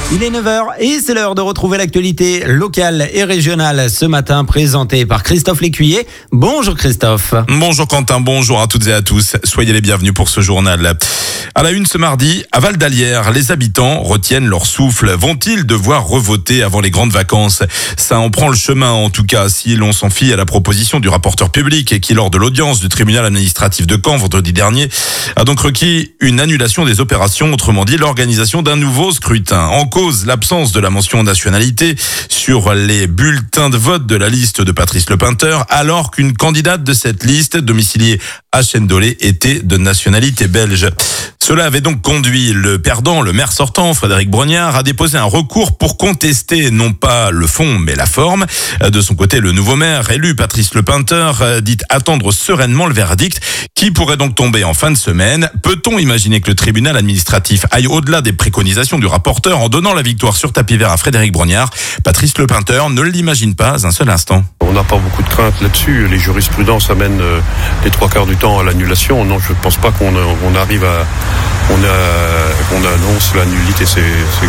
Il est 9h et c'est l'heure de retrouver l'actualité locale et régionale ce matin présentée par Christophe Lécuyer. Bonjour Christophe. Bonjour Quentin, bonjour à toutes et à tous. Soyez les bienvenus pour ce journal. À la une ce mardi, à Val d'Alière, les habitants retiennent leur souffle. Vont-ils devoir revoter avant les grandes vacances? Ça en prend le chemin en tout cas si l'on s'en fie à la proposition du rapporteur public et qui lors de l'audience du tribunal administratif de Caen vendredi dernier a donc requis une annulation des opérations, autrement dit l'organisation d'un nouveau scrutin. En cause, l'absence de la mention nationalité sur les bulletins de vote de la liste de Patrice Lepeinteur, alors qu'une candidate de cette liste, domiciliée à Chennedollé, était de nationalité belge. Cela avait donc conduit le perdant, le maire sortant, Frédéric Brognard, à déposer un recours pour contester non pas le fond mais la forme. De son côté, le nouveau maire élu, Patrice Lepeinteur, dit attendre sereinement le verdict qui pourrait donc tomber en fin de semaine. Peut-on imaginer que le tribunal administratif aille au-delà des préconisations du rapporteur en donnant la victoire sur tapis vert à Frédéric Brognard? Patrice Lepeinteur ne l'imagine pas un seul instant. On n'a pas beaucoup de crainte là-dessus. Les jurisprudences amènent les trois quarts du temps à l'annulation. Non, je ne pense pas qu'on arrive à... On annonce la nullité. C'est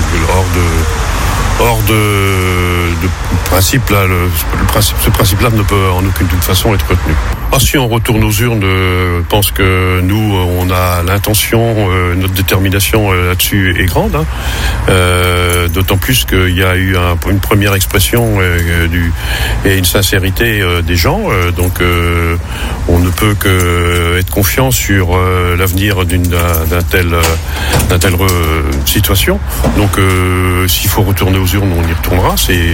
hors de principe là. Ce principe-là ne peut en aucune façon être retenu. Si on retourne aux urnes, je pense que nous, on a l'intention, notre détermination là-dessus est grande. D'autant plus qu'il y a eu une première expression et une sincérité des gens. Donc, on ne peut que être confiant sur l'avenir d'une telle situation. Donc, s'il faut retourner aux urnes, on y retournera. C'est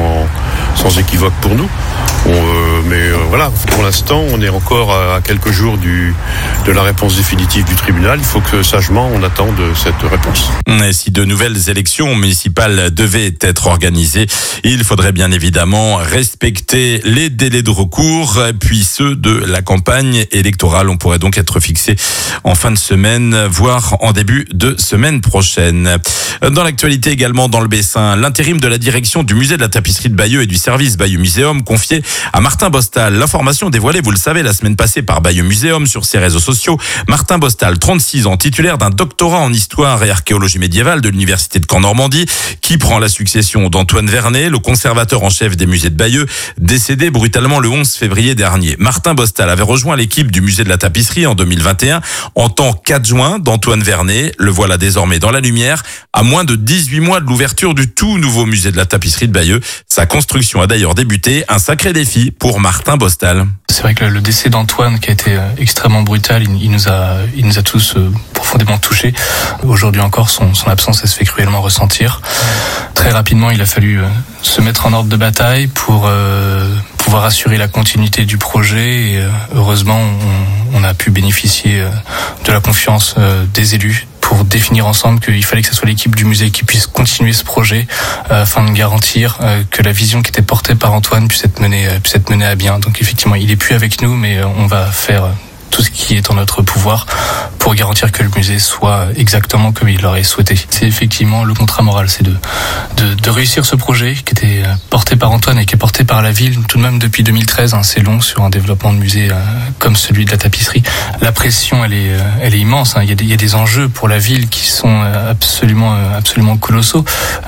sans équivoque pour nous. Mais voilà, pour l'instant, on est encore à quelques jours de la réponse définitive du tribunal. Il faut que sagement on attende cette réponse. Et si de nouvelles élections municipales devaient être organisées, il faudrait bien évidemment respecter les délais de recours, puis ceux de la campagne électorale. On pourrait donc être fixé en fin de semaine, voire en début de semaine prochaine. Dans l'actualité également dans le Bessin, l'intérim de la direction du musée de la tapisserie de Bayeux et du service Bayeux Muséum confié à Martin Bostal. L'information dévoilée, vous le savez, la semaine passée par Bayeux Muséum sur ses réseaux sociaux. Martin Bostal, 36 ans, titulaire d'un doctorat en histoire et archéologie médiévale de l'université de Caen-Normandie, qui prend la succession d'Antoine Vernet, le conservateur en chef des musées de Bayeux, décédé brutalement le 11 février dernier. Martin Bostal avait rejoint l'équipe du musée de la tapisserie en 2021 en tant qu'adjoint d'Antoine Vernet. Le voilà désormais dans la lumière, à moins de 18 mois de l'ouverture du tout nouveau musée de la tapisserie de Bayeux. Sa construction a d'ailleurs débuté, un sacré défi pour Martin Bostal. C'est vrai que le décès d'Antoine, qui a été extrêmement brutal, il nous a tous profondément touchés. Aujourd'hui encore, son absence, elle se fait cruellement ressentir. Très rapidement, il a fallu se mettre en ordre de bataille pour pouvoir assurer la continuité du projet. Et heureusement, on a pu bénéficier de la confiance des élus pour définir ensemble qu'il fallait que ce soit l'équipe du musée qui puisse continuer ce projet afin de garantir que la vision qui était portée par Antoine puisse être menée à bien. Donc effectivement, il est plus avec nous, mais on va faire tout ce qui est en notre pouvoir pour garantir que le musée soit exactement comme il l'aurait souhaité. C'est effectivement le contrat moral, c'est de réussir ce projet qui était porté par Antoine et qui est porté par la ville tout de même depuis 2013. C'est long sur un développement de musée comme celui de la tapisserie. La pression, elle est immense. Il y a des enjeux pour la ville qui sont absolument colossaux.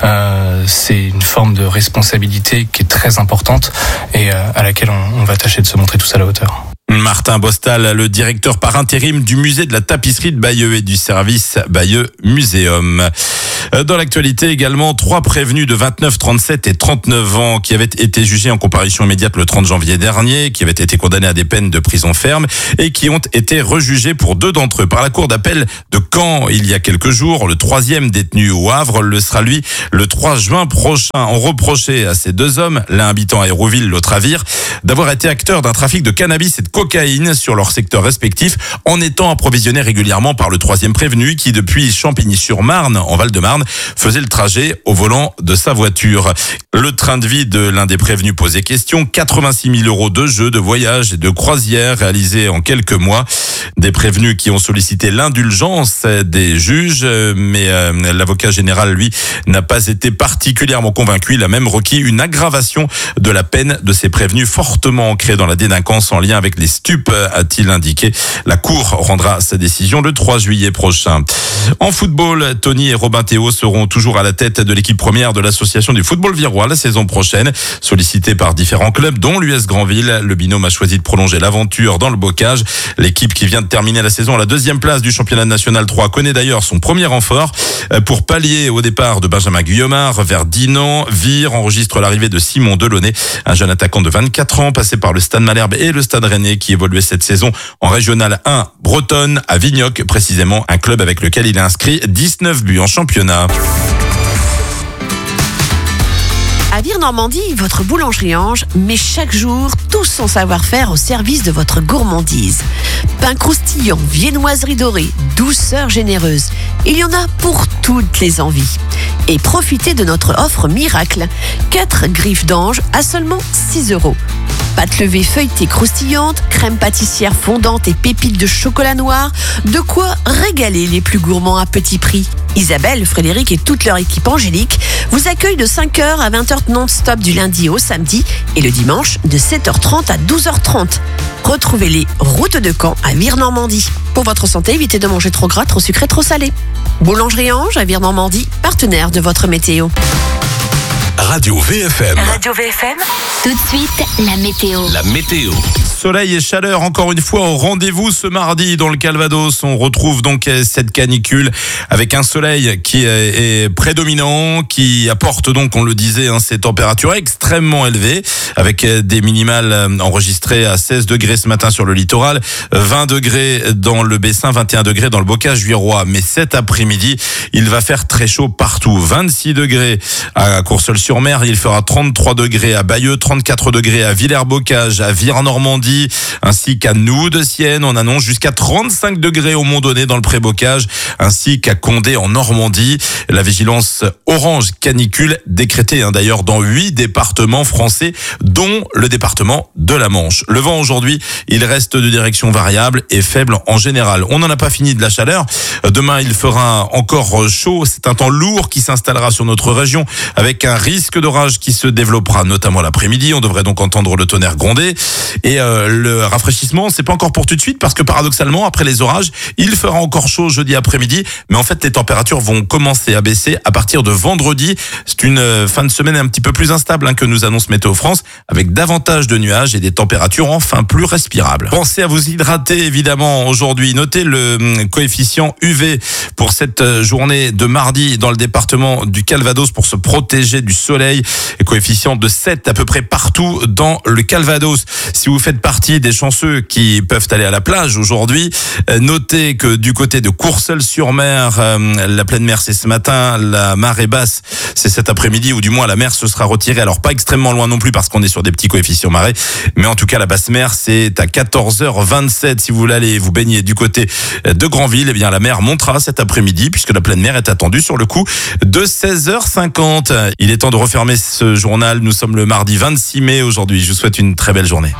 C'est une forme de responsabilité qui est très importante et à laquelle on va tâcher de se montrer tous à la hauteur. Martin Bostal, le directeur par intérim du musée de la tapisserie de Bayeux et du service Bayeux Muséum. Dans l'actualité également, 3 prévenus de 29, 37 et 39 ans qui avaient été jugés en comparution immédiate le 30 janvier dernier, qui avaient été condamnés à des peines de prison ferme et qui ont été rejugés pour 2 d'entre eux par la cour d'appel de Caen il y a quelques jours. Le 3e détenu au Havre le sera lui le 3 juin prochain. On reprochait à ces 2 hommes, l'un habitant à Hérouville, l'autre à Vire, d'avoir été acteurs d'un trafic de cannabis et de cocaïne sur leurs secteurs respectifs en étant approvisionnés régulièrement par le 3e prévenu qui, depuis Champigny-sur-Marne, en Val-de-Marne, faisait le trajet au volant de sa voiture. Le train de vie de l'un des prévenus posait question. 86 000 € de jeux, de voyages et de croisières réalisés en quelques mois. Des prévenus qui ont sollicité l'indulgence des juges, mais l'avocat général, lui, n'a pas été particulièrement convaincu. Il a même requis une aggravation de la peine de ces prévenus fortement ancrés dans la délinquance en lien avec les stupes, a-t-il indiqué. La Cour rendra sa décision le 3 juillet prochain. En football, Tony et Robin Théo Duos seront toujours à la tête de l'équipe première de l'association du football virois la saison prochaine. Sollicité par différents clubs, dont l'US Granville, le binôme a choisi de prolonger l'aventure dans le bocage. L'équipe qui vient de terminer la saison à la 2e place du championnat national 3 connaît d'ailleurs son premier renfort. Pour pallier au départ de Benjamin Guillaumard vers Dinan, Vire enregistre l'arrivée de Simon Delaunay, un jeune attaquant de 24 ans passé par le Stade Malherbe et le Stade Rennais qui évoluait cette saison en Régional 1 bretonne à Vignoc, précisément un club avec lequel il a inscrit 19 buts en championnat. À Vire-Normandie, votre boulangerie Ange met chaque jour tout son savoir-faire au service de votre gourmandise. Pain croustillant, viennoiserie dorée, douceur généreuse. Il y en a pour toutes les envies. Et profitez de notre offre miracle. 4 griffes d'ange à seulement 6 €. Pâte levée feuilletée croustillante, crème pâtissière fondante et pépites de chocolat noir. De quoi régaler les plus gourmands à petit prix. Isabelle, Frédéric et toute leur équipe angélique vous accueillent de 5h à 20h non-stop du lundi au samedi et le dimanche de 7h30 à 12h30. Retrouvez-les route de Caen à Vire-Normandie. Pour votre santé, évitez de manger trop gras, trop sucré, trop salé. Boulangerie Ange à Vire-Normandie, partenaire de votre météo. Radio VFM. Radio VFM. Tout de suite, la météo. La météo. Soleil et chaleur encore une fois au rendez-vous ce mardi dans le Calvados. On retrouve donc cette canicule avec un soleil qui est prédominant, qui apporte donc, on le disait, ces températures extrêmement élevées avec des minimales enregistrées à 16 degrés ce matin sur le littoral, 20 degrés dans le Bessin, 21 degrés dans le bocage virois. Mais cet après-midi, il va faire très chaud partout. 26 degrés à Courseulles-sur-Mer, il fera 33 degrés à Bayeux, 34 degrés à Villers-Bocage, à Vire-Normandie, ainsi qu'à Noue-de-Sienne. On annonce jusqu'à 35 degrés au Mont-Donné dans le Pré-Bocage, ainsi qu'à Condé en Normandie. La vigilance orange canicule décrétée d'ailleurs dans 8 départements français, dont le département de la Manche. Le vent aujourd'hui, il reste de direction variable et faible en général. On n'en a pas fini de la chaleur. Demain, il fera encore chaud. C'est un temps lourd qui s'installera sur notre région avec un risque d'orage qui se développera notamment l'après-midi. On devrait donc entendre le tonnerre gronder. Et le rafraîchissement, c'est pas encore pour tout de suite parce que paradoxalement, après les orages, il fera encore chaud jeudi après-midi. Mais en fait, les températures vont commencer à baisser à partir de vendredi. C'est une fin de semaine un petit peu plus instable que nous annonce Météo France, avec davantage de nuages et des températures enfin plus respirables. Pensez à vous hydrater évidemment aujourd'hui. Notez le coefficient UV pour cette journée de mardi dans le département du Calvados pour se protéger du soleil. Et coefficient de 7 à peu près partout dans le Calvados. Si vous faites partie des chanceux qui peuvent aller à la plage aujourd'hui, notez que du côté de Courseulles-sur-Mer, la pleine mer c'est ce matin, la marée basse c'est cet après-midi, ou du moins la mer se sera retirée. Alors pas extrêmement loin non plus parce qu'on est sur des petits coefficients marée, mais en tout cas la basse mer c'est à 14h27. Si vous voulez aller vous baigner du côté de Granville, eh bien la mer montera cet après-midi puisque la pleine mer est attendue sur le coup de 16h50. Il est temps de refermer ce journal. Nous sommes le mardi 26 mai aujourd'hui. Je vous souhaite une très belle journée.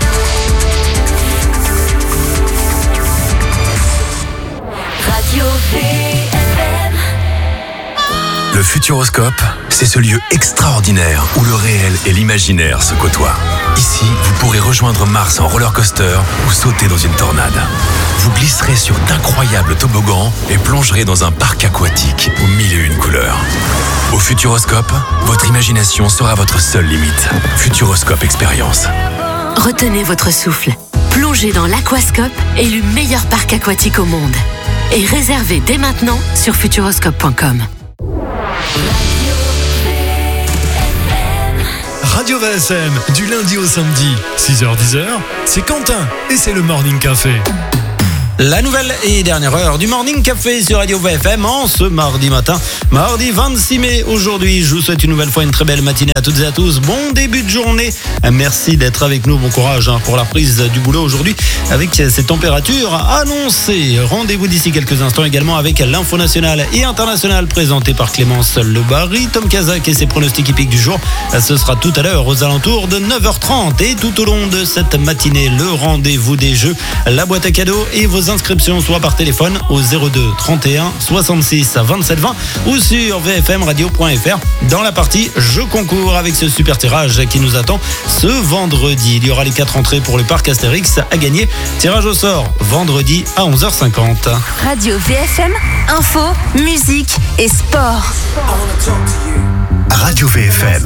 Radio VFM. Le Futuroscope, c'est ce lieu extraordinaire où le réel et l'imaginaire se côtoient. Ici, vous pourrez rejoindre Mars en roller coaster ou sauter dans une tornade. Vous glisserez sur d'incroyables toboggans et plongerez dans un parc aquatique aux 1001 couleurs. Au Futuroscope, votre imagination sera votre seule limite. Futuroscope Expérience. Retenez votre souffle. Plongez dans l'Aquascope, élu meilleur parc aquatique au monde. Et réservez dès maintenant sur futuroscope.com. Radio VSM, du lundi au samedi, 6h-10h, c'est Quentin et c'est le Morning Café. La nouvelle et dernière heure du Morning Café sur Radio VFM en ce mardi matin, mardi 26 mai aujourd'hui. Je vous souhaite une nouvelle fois une très belle matinée à toutes et à tous. Bon début de journée. Merci d'être avec nous. Bon courage pour la reprise du boulot aujourd'hui avec ces températures annoncées. Rendez-vous d'ici quelques instants également avec l'info nationale et internationale présentée par Clémence Lebary, Tom Kazak et ses pronostics hippiques du jour. Ce sera tout à l'heure aux alentours de 9h30 et tout au long de cette matinée, le rendez-vous des jeux, la boîte à cadeaux et vos vos inscriptions soit par téléphone au 02 31 66 27 20 ou sur vfmradio.fr dans la partie jeux concours avec ce super tirage qui nous attend ce vendredi. Il y aura les 4 entrées pour le parc Astérix à gagner. Tirage au sort vendredi à 11h50. Radio VFM, info, musique et sport. Radio VFM.